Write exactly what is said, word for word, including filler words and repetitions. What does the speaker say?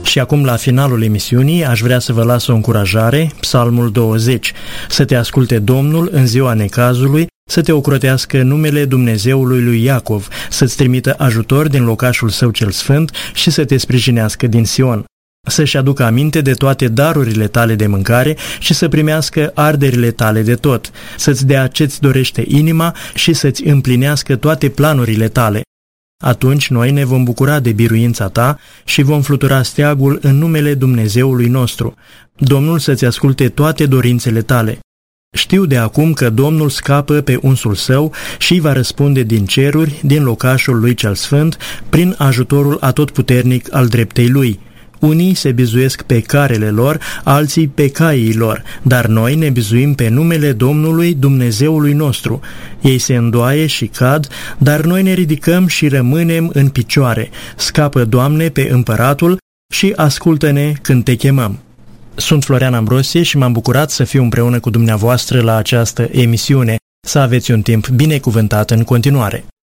Și acum, la finalul emisiunii, aș vrea să vă las o încurajare, Psalmul douăzeci. Să te asculte Domnul în ziua necazului, să te ocrotească numele Dumnezeului lui Iacov, să-ți trimită ajutor din locașul său cel sfânt și să te sprijinească din Sion. Să-și aducă aminte de toate darurile tale de mâncare și să primească arderile tale de tot, să-ți dea ce-ți dorește inima și să-ți împlinească toate planurile tale. Atunci noi ne vom bucura de biruința ta și vom flutura steagul în numele Dumnezeului nostru. Domnul să-ți asculte toate dorințele tale. Știu de acum că Domnul scapă pe unsul său și îi va răspunde din ceruri, din locașul lui cel sfânt, prin ajutorul atotputernic al dreptei lui. Unii se bizuiesc pe carele lor, alții pe caii lor, dar noi ne bizuim pe numele Domnului Dumnezeului nostru. Ei se îndoaie și cad, dar noi ne ridicăm și rămânem în picioare. Scapă, Doamne, pe împăratul și ascultă-ne când te chemăm. Sunt Florian Ambrosie și m-am bucurat să fiu împreună cu dumneavoastră la această emisiune. Să aveți un timp binecuvântat în continuare.